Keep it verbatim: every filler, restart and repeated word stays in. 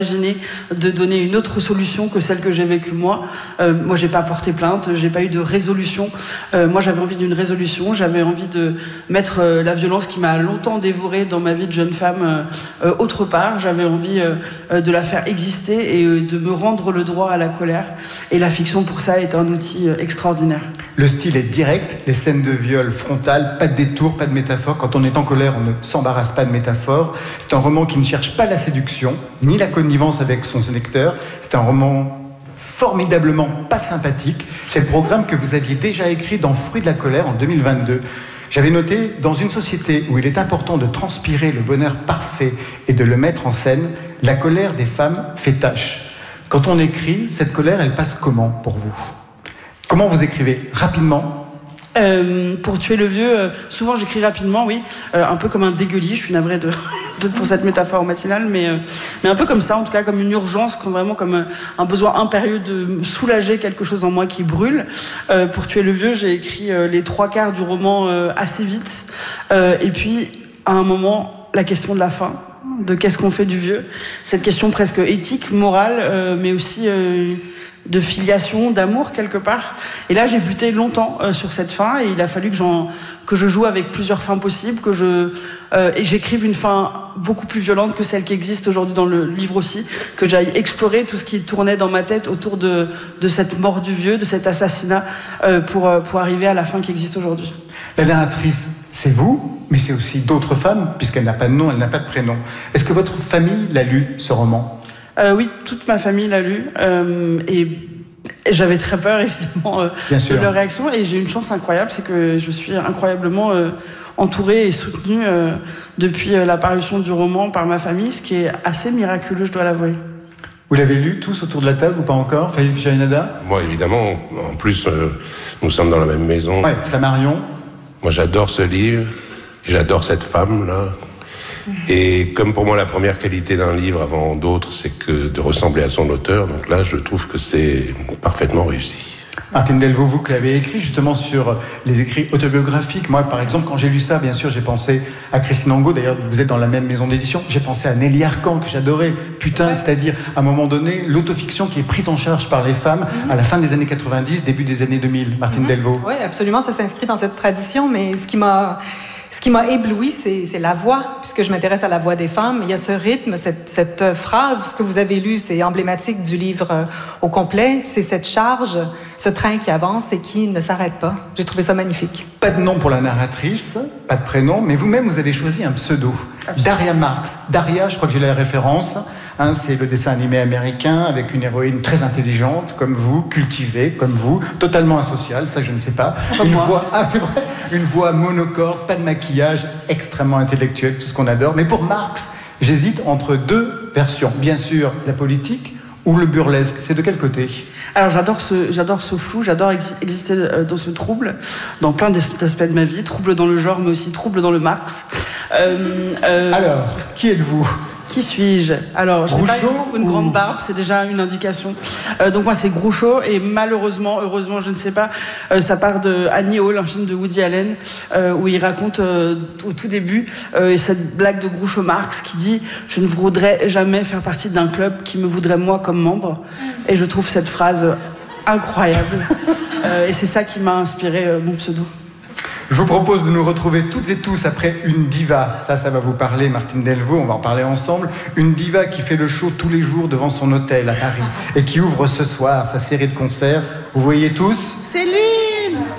Imaginer de donner une autre solution que celle que j'ai vécue moi. Euh, moi, j'ai pas porté plainte, j'ai pas eu de résolution. Euh, moi, j'avais envie d'une résolution, j'avais envie de mettre euh, la violence qui m'a longtemps dévorée dans ma vie de jeune femme euh, euh, autre part. J'avais envie euh, de la faire exister et euh, de me rendre le droit à la colère. Et la fiction, pour ça, est un outil euh, extraordinaire. Le style est direct, les scènes de viol frontales, pas de détour, pas de métaphore. Quand on est en colère, on ne s'embarrasse pas de métaphore. C'est un roman qui ne cherche pas la séduction, ni la connivence avec son lecteur. C'est un roman formidablement pas sympathique. C'est le programme que vous aviez déjà écrit dans Fruits de la colère en deux mille vingt-deux. J'avais noté, dans une société où il est important de transpirer le bonheur parfait et de le mettre en scène, la colère des femmes fait tâche. Quand on écrit, cette colère, elle passe comment pour vous ? Comment vous écrivez ? Rapidement ? Euh, pour tuer le vieux, euh, souvent j'écris rapidement, oui, euh, un peu comme un dégueulis, je suis navrée de, de, pour cette métaphore matinale, mais, euh, mais un peu comme ça, en tout cas comme une urgence, comme vraiment comme un, un besoin impérieux de soulager quelque chose en moi qui brûle. Euh, pour tuer le vieux, j'ai écrit euh, les trois quarts du roman euh, assez vite, euh, et puis à un moment, la question de la fin, de qu'est-ce qu'on fait du vieux, cette question presque éthique, morale, euh, mais aussi... Euh, de filiation, d'amour quelque part. Et là, j'ai buté longtemps euh, sur cette fin et il a fallu que, j'en, que je joue avec plusieurs fins possibles, que je euh, et j'écrive une fin beaucoup plus violente que celle qui existe aujourd'hui dans le livre aussi, que j'aille explorer tout ce qui tournait dans ma tête autour de, de cette mort du vieux, de cet assassinat, euh, pour, pour arriver à la fin qui existe aujourd'hui. La narratrice, c'est vous, mais c'est aussi d'autres femmes, puisqu'elle n'a pas de nom, elle n'a pas de prénom. Est-ce que votre famille l'a lu, ce roman ? Euh, oui, toute ma famille l'a lu euh, et, et j'avais très peur évidemment euh, de leur réaction et j'ai une chance incroyable, c'est que je suis incroyablement euh, entourée et soutenue euh, depuis euh, la parution du roman par ma famille, ce qui est assez miraculeux, je dois l'avouer. Vous l'avez lu tous autour de la table ou pas encore, Fayez Shahinada ? Moi évidemment, en plus euh, nous sommes dans la même maison. Ouais, Flammarion. Moi j'adore ce livre, j'adore cette femme là. Et comme pour moi la première qualité d'un livre avant d'autres, c'est que de ressembler à son auteur, donc là je trouve que c'est parfaitement réussi. Martine Delvaux, vous qui avez écrit justement sur les écrits autobiographiques, moi par exemple quand j'ai lu ça, bien sûr j'ai pensé à Christine Angot, d'ailleurs vous êtes dans la même maison d'édition, j'ai pensé à Nelly Arcan que j'adorais, putain, ouais. C'est-à-dire à un moment donné l'autofiction qui est prise en charge par les femmes mm-hmm. à la fin des années quatre-vingt-dix, début des années deux mille, Martine mm-hmm. Delvaux. Oui, absolument, ça s'inscrit dans cette tradition, mais ce qui m'a... Ce qui m'a ébloui, c'est, c'est la voix, puisque je m'intéresse à la voix des femmes. Il y a ce rythme, cette, cette phrase, ce que vous avez lu, c'est emblématique du livre euh, au complet. C'est cette charge, ce train qui avance et qui ne s'arrête pas. J'ai trouvé ça magnifique. Pas de nom pour la narratrice, pas de prénom, mais vous-même, vous avez choisi un pseudo. Absolument. Daria Marx. Daria, je crois que j'ai la référence. Hein, c'est le dessin animé américain avec une héroïne très intelligente, comme vous, cultivée, comme vous, totalement asociale, ça je ne sais pas. Comme une moi. voix, ah c'est vrai, une voix monocorde, pas de maquillage, extrêmement intellectuelle, tout ce qu'on adore. Mais pour Marx, j'hésite entre deux versions. Bien sûr, la politique ou le burlesque. C'est de quel côté ? Alors j'adore ce, j'adore ce flou, j'adore ex- exister dans ce trouble, dans plein d'aspects de ma vie, trouble dans le genre, mais aussi trouble dans le Marx. Euh, euh... Alors, qui êtes-vous ? Qui suis-je ? Alors, je n'ai pas une, une ou... grande barbe, c'est déjà une indication. Euh, donc moi, c'est Groucho, et malheureusement, heureusement, je ne sais pas, euh, ça part de Annie Hall, un film de Woody Allen, euh, où il raconte euh, au tout début euh, cette blague de Groucho Marx qui dit « Je ne voudrais jamais faire partie d'un club qui me voudrait moi comme membre ». Et je trouve cette phrase incroyable. euh, et c'est ça qui m'a inspiré euh, mon pseudo. Je vous propose de nous retrouver toutes et tous après une diva. Ça, ça va vous parler, Martine Delvaux, on va en parler ensemble. Une diva qui fait le show tous les jours devant son hôtel à Paris et qui ouvre ce soir sa série de concerts. Vous voyez tous ? C'est lui !